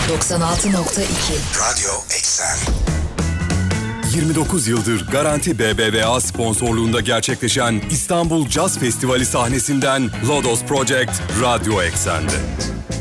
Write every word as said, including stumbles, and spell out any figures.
doksan altı nokta iki Radyo Eksen. yirmi dokuz yıldır Garanti B B V A sponsorluğunda gerçekleşen İstanbul Caz Festivali sahnesinden Lodos Project Radyo Eksen'de.